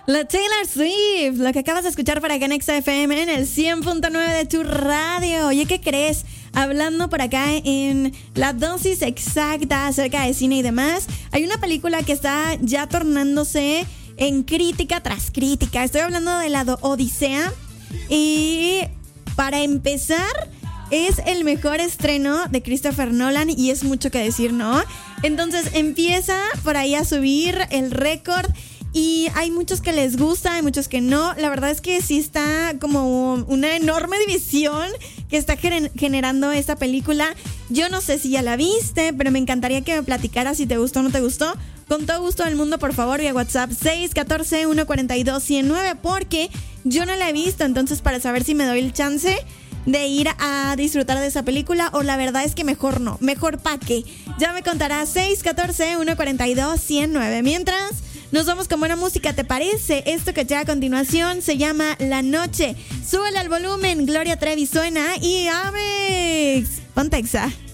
La Taylor Swift, lo que acabas de escuchar para acá en XFM en el 100.9 de tu radio. Oye, ¿qué crees? Hablando por acá en la dosis exacta acerca de cine y demás, hay una película que está ya tornándose en crítica tras crítica. Estoy hablando de la Odisea y para empezar es el mejor estreno de Christopher Nolan y es mucho que decir, ¿no? Entonces empieza por ahí a subir el récord. Y hay muchos que les gusta, hay muchos que no. La verdad es que sí está como una enorme división que está generando esta película. Yo no sé si ya la viste, pero me encantaría que me platicaras si te gustó o no te gustó. Con todo gusto del mundo, por favor, vía WhatsApp 614-142-109, porque yo no la he visto. Entonces, para saber si me doy el chance de ir a disfrutar de esa película o la verdad es que mejor no. Mejor pa' qué. Ya me contarás 614-142-109. Mientras... nos vamos con buena música, ¿te parece? Esto que llega a continuación se llama La Noche. Súbele al volumen, Gloria Trevi suena y Amex. Ponte Exa.